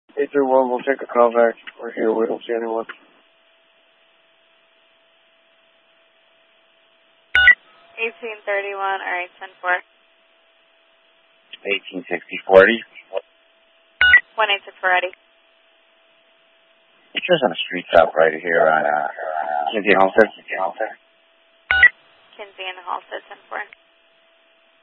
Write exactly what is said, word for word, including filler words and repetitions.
eight three one, we'll take a call back. We're here. We don't see anyone. eighteen thirty-one, all right, ten four. eighteen sixty forty. one eight six four, ready. It's just on a street stop right here on uh, Kinsey and Halstead. Kinsey and Halstead, ten four.